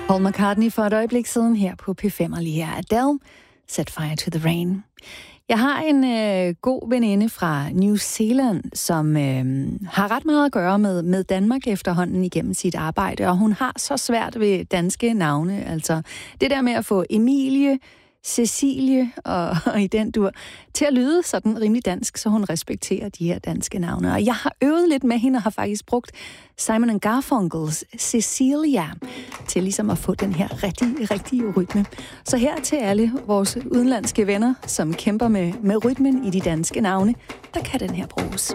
Paul McCartney for et øjeblik siden her på P5, og lige her Adele, Set Fire to the Rain. Jeg har en god veninde fra New Zealand, som har ret meget at gøre med Danmark efterhånden igennem sit arbejde, og hun har så svært ved danske navne. Altså det der med at få Emilie, Cecilie og i den dur til at lyde sådan rimelig dansk, så hun respekterer de her danske navne. Og jeg har øvet lidt med hende og har faktisk brugt Simon & Garfunkels Cecilia til ligesom at få den her rigtige rytme. Så her til alle vores udenlandske venner, som kæmper med rytmen i de danske navne, der kan den her bruges.